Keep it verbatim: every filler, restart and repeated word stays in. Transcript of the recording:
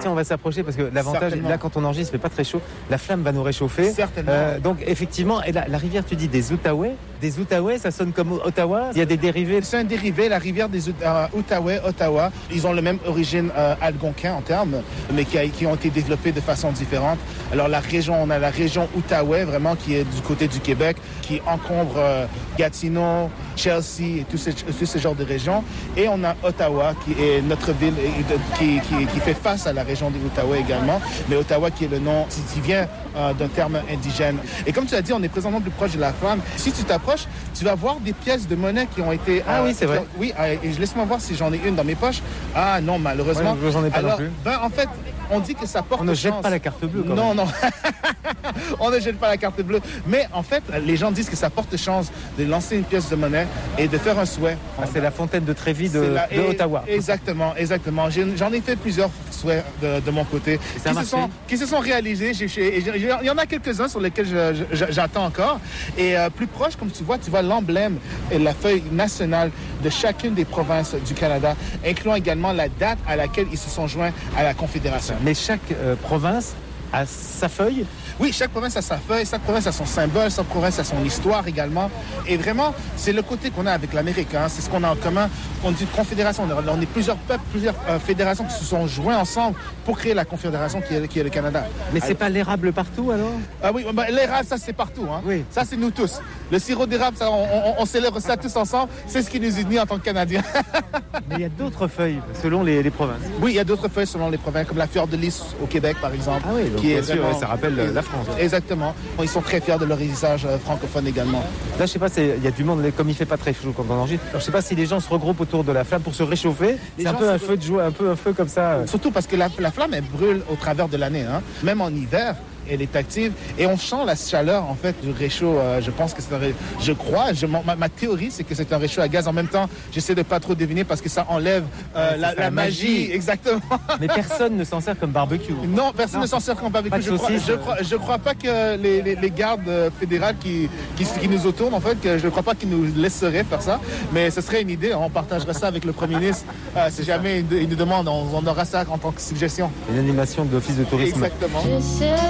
tiens, on va s'approcher parce que l'avantage, là, quand on enregistre, il fait pas très chaud. La flamme va nous réchauffer. Certainement. Euh, donc, effectivement, et la, la rivière, tu dis des Outaouais. Des Outaouais, ça sonne comme Ottawa. Il y a des dérivés. C'est un dérivé, la rivière des euh, Outaouais, Ottawa. Ils ont la même origine euh, algonquin en termes, mais qui, a, qui ont été développés de façon différente. Alors, la région, on a la région Outaouais, vraiment, qui est du côté du Québec, qui encombre euh, Gatineau, Chelsea et tout ce, tout ce genre de régions. Et on a Ottawa, qui est notre ville, et de, qui, qui, qui fait face à la région des Outaouais également. Mais Ottawa, qui est le nom, qui vient euh, d'un terme indigène. Et comme tu as dit, on est présentement plus proche de la flamme. Si tu t'approches, tu vas voir des pièces de monnaie qui ont été... Ah euh, oui, c'est vrai. Ont, oui, euh, et laisse-moi voir si j'en ai une dans mes poches. Ah non, malheureusement. Ouais, j'en ai pas Alors, non plus. Ben, en fait, on dit que ça porte On ne chance. jette pas la carte bleue, quand Non, même. non. On ne jette pas la carte bleue. Mais en fait, les gens disent que ça porte chance de lancer une pièce de monnaie et de faire un souhait. Ah, c'est la fontaine de Trévis de, la, de Ottawa. Exactement, exactement. J'ai, j'en ai fait plusieurs souhaits de, de mon côté qui se, sont, qui se sont réalisés. J'ai, j'ai, j'ai, il y en a quelques-uns sur lesquels je, je, j'attends encore. Et euh, plus proche, comme tu vois, tu vois l'emblème et la feuille nationale de chacune des provinces du Canada, incluant également la date à laquelle ils se sont joints à la Confédération. Mais chaque euh, province a sa feuille. Oui, chaque province a sa feuille, chaque province a son symbole, chaque province a son histoire également. Et vraiment, c'est le côté qu'on a avec l'Amérique, hein. C'est ce qu'on a en commun. On dit confédération, on est plusieurs peuples, plusieurs euh, fédérations qui se sont joints ensemble pour créer la confédération qui est, qui est le Canada. Mais c'est alors... pas l'érable partout alors? Ah oui, bah, l'érable, ça c'est partout, hein. Oui. Ça c'est nous tous. Le sirop d'érable, ça, on, on, on célèbre ça tous ensemble. C'est ce qui nous unit en tant que Canadiens. Mais il y a d'autres feuilles selon les, les provinces. Oui, il y a d'autres feuilles selon les provinces, comme la fleur de lys au Québec par exemple. Ah oui, donc qui bien est sûr, vraiment... ça rappelle la France. Exactement. Ils sont très fiers de leur héritage euh, francophone également. Là, je sais pas, il y a du monde, comme il fait pas très chaud quand on enregistre. Alors, je sais pas si les gens se regroupent autour de la flamme pour se réchauffer. Les c'est un peu un feu de joie, un peu un feu comme ça. Surtout parce que la, la flamme, elle brûle au travers de l'année, hein. Même en hiver. Elle est active et on sent la chaleur en fait du réchaud. Euh, je pense que c'est un ré... je crois, je, ma, ma théorie c'est que c'est un réchaud à gaz. En même temps, j'essaie de pas trop deviner parce que ça enlève euh, ouais, la, la, la magie. magie. Exactement. Mais personne ne s'en sert comme barbecue. Non, personne non. ne s'en sert comme barbecue. Je crois, je crois, je crois pas que les, les, les gardes fédérales qui, qui, qui nous autournent en fait, que je ne crois pas qu'ils nous laisseraient faire ça. Mais ce serait une idée. On partagerait ça avec le Premier ministre. Euh, si jamais il nous demande, on, on aura ça en tant que suggestion. Une animation de l'Office de tourisme. Exactement.